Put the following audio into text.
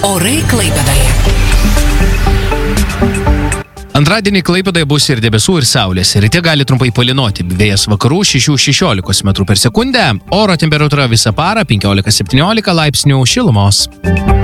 Orai Klaipėdoje. Antradienį Klaipėdoje bus ir debesų, ir saulės. Ryte gali trumpai palynoti. Vėjas vakarų 6-16 metrų per sekundę. Oro temperatūra visą parą 15-17 laipsnių šilumos.